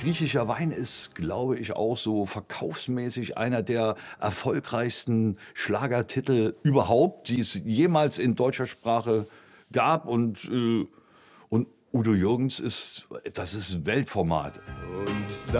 griechischer Wein ist, glaube ich, auch so verkaufsmäßig einer der erfolgreichsten Schlagertitel überhaupt, die es jemals in deutscher Sprache gab. Und Udo Jürgens ist, das ist Weltformat. Und